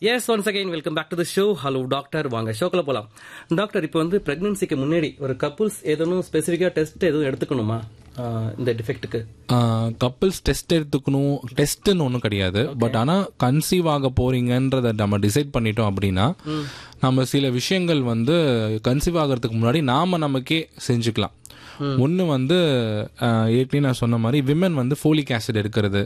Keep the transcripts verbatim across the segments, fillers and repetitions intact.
S once again welcome back to the show. Hello doctor, வாங்க ஷோக்குள்ள போலாம். Doctor, இப்போ வந்து பிரெக்னன்சிக்கு முன்னாடி ஒரு கப்புள்ஸ் ஏதோனும் ஸ்பெசிஃபிக்கா டெஸ்ட் எதுவும் எடுத்துக்கணுமா இந்த டிஃபெக்ட்டுக்கு? கப்புள்ஸ் டெஸ்ட் எடுத்துக்கணும், டெஸ்ட்னு ஒன்றும் கிடையாது. பட் ஆனால் கன்சீவ் ஆக போறீங்கன்றத நம்ம டிசைட் பண்ணிட்டோம் அப்படின்னா நம்ம சில விஷயங்கள் வந்து கன்சீவ் ஆகிறதுக்கு முன்னாடி நாம நமக்கே செஞ்சுக்கலாம். ஒன்று வந்து ஏற்கனவே நான் சொன்ன மாதிரி விமன் வந்து ஃபோலிக் ஆசிட் எடுக்கிறது.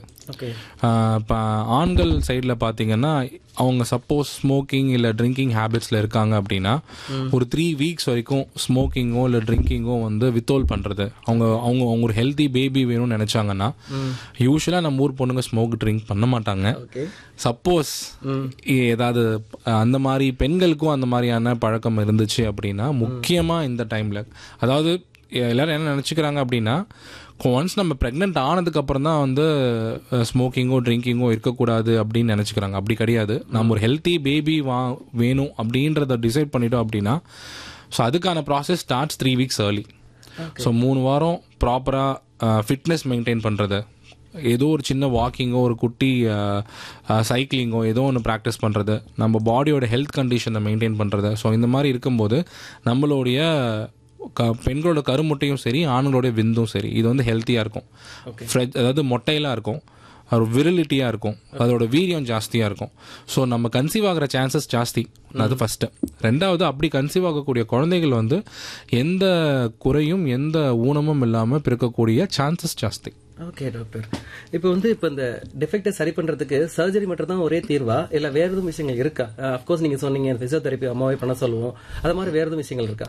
இப்போ ஆண்கள் சைடில் பார்த்தீங்கன்னா அவங்க சப்போஸ் ஸ்மோக்கிங் இல்லை ட்ரிங்கிங் ஹேபிட்ஸில் இருக்காங்க அப்படின்னா ஒரு த்ரீ வீக்ஸ் வரைக்கும் ஸ்மோக்கிங்கோ இல்லை ட்ரிங்கிங்கோ வந்து வித்தோல் பண்ணுறது. அவங்க அவங்க அவங்க ஒரு ஹெல்த்தி பேபி வேணும்னு நினச்சாங்கன்னா யூஸ்வலாக நம்ம ஊர் பொண்ணுங்க ஸ்மோக் ட்ரிங்க் பண்ண மாட்டாங்க. சப்போஸ் ஏதாவது அந்த மாதிரி பெண்களுக்கும் அந்த மாதிரியான பழக்கம் இருந்துச்சு அப்படின்னா முக்கியமாக இந்த டைமில், அதாவது எல்லாரும் என்ன நினச்சிக்கிறாங்க அப்படின்னா ஒன்ஸ் நம்ம ப்ரெக்னென்ட் ஆனதுக்கு அப்புறம் தான் வந்து ஸ்மோக்கிங்கோ ட்ரிங்கிங்கோ இருக்கக்கூடாது அப்படின்னு நினச்சிக்கிறாங்க. அப்படி கிடையாது. நம்ம ஒரு ஹெல்த்தி பேபி வா வேணும் அப்படின்றத டிசைட் பண்ணிட்டோம் அப்படின்னா ஸோ அதுக்கான process starts three weeks early. So மூணு வாரம் ப்ராப்பராக ஃபிட்னஸ் மெயின்டைன் பண்ணுறது, ஏதோ ஒரு சின்ன வாக்கிங்கோ ஒரு குட்டி சைக்கிளிங்கோ ஏதோ ஒன்று ப்ராக்டிஸ் பண்ணுறது, நம்ம பாடியோட ஹெல்த் கண்டிஷனை மெயின்டைன் பண்ணுறது. ஸோ இந்த மாதிரி இருக்கும்போது நம்மளுடைய க பெண்களோட கருமுட்டையும் சரி ஆண்களோட விந்தும் சரி இது வந்து ஹெல்த்தியாக இருக்கும். அதாவது மொட்டையெல்லாம் இருக்கும், ஒரு விரிலிட்டியாக இருக்கும், அதோட வீரியம் ஜாஸ்தியாக இருக்கும். ஸோ நம்ம கன்சீவ் ஆகிற சான்சஸ் ஜாஸ்தி. அது ஃபஸ்ட்டு. ரெண்டாவது, அப்படி கன்சீவ் ஆகக்கூடிய குழந்தைகள் வந்து எந்த குறையும் எந்த ஊனமும் இல்லாமல் பிறக்கக்கூடிய சான்சஸ் ஜாஸ்தி. ஓகே டாக்டர், இப்போ வந்து இப்போ இந்த டிஃபெக்டை சரி பண்றதுக்கு சர்ஜரி மட்டும் தான் ஒரே தீர்வா இல்ல வேற எதுவும் விஷயங்கள் இருக்கா? அஃப்கோர்ஸ் நீங்க சொன்னீங்க பிசியோதெரப்பி அம்மாவே பண்ண சொல்லுவோம், அது மாதிரி வேற எதுவும் விஷயங்கள் இருக்கா?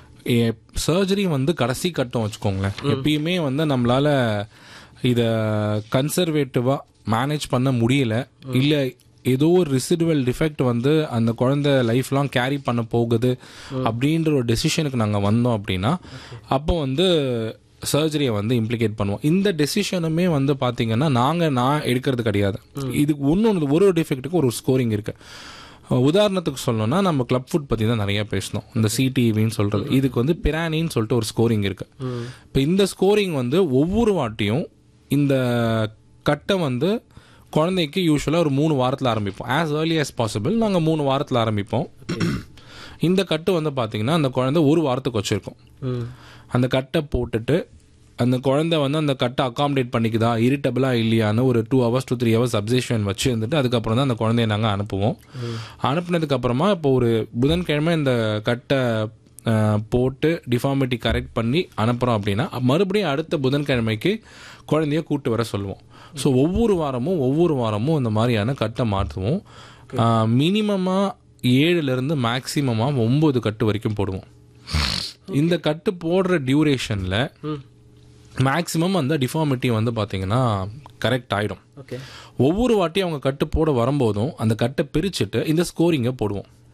சர்ஜரி வந்து கடைசி கட்டம் வச்சுக்கோங்களேன். எப்பயுமே வந்து நம்மளால இதை கன்சர்வேட்டிவா மேனேஜ் பண்ண முடியல, இல்லை ஏதோ ஒரு ரிசிடுவல் டிஃபெக்ட் வந்து அந்த குழந்தை லைஃப் லாங் கேரி பண்ண போகுது அப்படின்ற ஒரு டெசிஷனுக்கு நாங்கள் வந்தோம் அப்படின்னா அப்போ வந்து சர்ஜரியை வந்து இம்ப்ளிகேட் பண்ணுவோம். இந்த டெசிஷனுமே வந்து பார்த்தீங்கன்னா நாங்கள் நான் எடுக்கிறது கிடையாது. இதுக்கு ஒன்று ஒன்று ஒரு ஒரு டிஃபெக்ட்டுக்கு ஒரு ஸ்கோரிங் இருக்கு. உதாரணத்துக்கு சொல்லணும்னா நம்ம கிளப் ஃபுட் பற்றி தான் நிறைய பேசணும், இந்த சிடிவின்னு சொல்கிறது. இதுக்கு வந்து பிரானின்னு சொல்லிட்டு ஒரு ஸ்கோரிங் இருக்கு. இப்போ இந்த ஸ்கோரிங் வந்து ஒவ்வொரு வாட்டியும் இந்த கட்டை வந்து குழந்தைக்கு யூஸ்வலாக ஒரு மூணு வாரத்தில் ஆரம்பிப்போம். ஆஸ் ஏர்லி ஆஸ் பாசிபிள் நாங்கள் மூணு வாரத்தில் ஆரம்பிப்போம். இந்த கட்டு வந்து பார்த்தீங்கன்னா அந்த குழந்தை ஒரு வாரத்துக்கு வச்சுருக்கோம். அந்த கட்டை போட்டுட்டு அந்த குழந்தை வந்து அந்த கட்டை அகாமடேட் பண்ணிக்குதா இரிட்டபிளா இல்லையான்னு ஒரு two hours two three hours observation வச்சு இருந்துட்டு அதுக்கப்புறம் தான் அந்த குழந்தைய நாங்கள் அனுப்புவோம். அனுப்புனதுக்கு அப்புறமா இப்போ ஒரு புதன்கிழமை இந்த கட்டை போட்டு டிஃபார்மிட்டி கரெக்ட் பண்ணி அனுப்புகிறோம் அப்படின்னா மறுபடியும் அடுத்த புதன்கிழமைக்கு குழந்தைய கூட்டு வர சொல்லுவோம். ஸோ ஒவ்வொரு வாரமும் ஒவ்வொரு வாரமும் இந்த மாதிரியான கட்டை மாற்றுவோம். மினிமமாக ஏழுலேருந்து மேக்சிமமாக ஒம்பது கட்டு வரைக்கும் போடுவோம். இந்த கட்டு போடுற டியூரேஷனில் மேக்ஸிமம் அந்த டிஃபார்மிட்டி வந்து பார்த்தீங்கன்னா கரெக்ட் ஆகிடும். ஒவ்வொரு வாட்டியும் அவங்க கட்டு போட வரும்போதும் அந்த கட்டை பிரிச்சுட்டு இந்த ஸ்கோரிங்கை போடுவோம்.